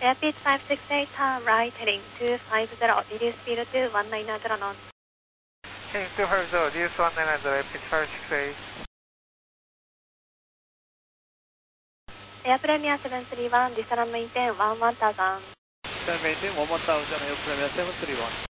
Airpeak 568, turn right heading 250, reduce speed to 190 knots. Heading 250, reduce 190, Airpeak 568. Air Premier 731, descend and maintain 1000. Descend and maintain 1000, Air Premier 731.